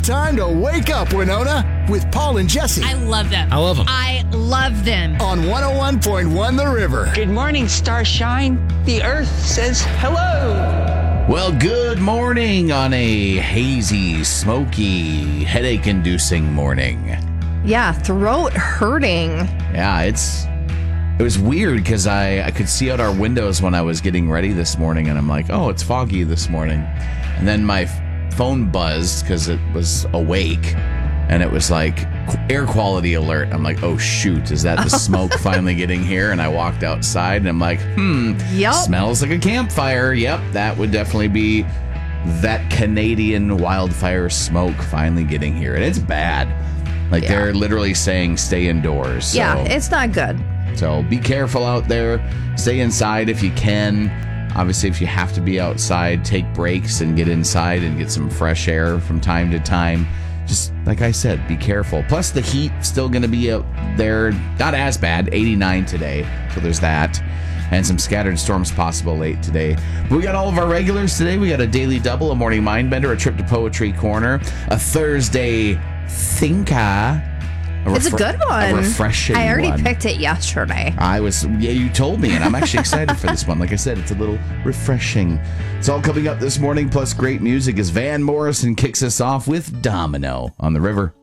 time to wake up, Winona, with Paul and Jesse. I love them. I love them. I love them. On 101.1 The River. Good morning, Starshine. The Earth says hello. Well, good morning on a hazy, smoky, headache-inducing morning. Yeah, throat hurting. Yeah, it was weird because I could see out our windows when I was getting ready this morning, and I'm like, oh, it's foggy this morning. And then my phone buzzed because it was awake, and it was like air quality alert. I'm like, oh, shoot, is that the smoke finally getting here? And I walked outside, and I'm like, Yep. Smells like a campfire. Yep, that would definitely be that Canadian wildfire smoke finally getting here. And it's bad. Like, they're literally saying stay indoors. So. Yeah, it's not good. So be careful out there. Stay inside if you can. Obviously, if you have to be outside, take breaks and get inside and get some fresh air from time to time. Just like I said, be careful. Plus, the heat still going to be out there. Not as bad. 89 today. So there's that. And some scattered storms possible late today. But we got all of our regulars today. We got a daily double, a morning mind bender, a trip to Poetry Corner, a Thursday thinker. It's a good one. A refreshing one. I already picked it yesterday. You told me, and I'm actually excited for this one. Like I said, it's a little refreshing. It's all coming up this morning, plus great music as Van Morrison kicks us off with Domino on the River.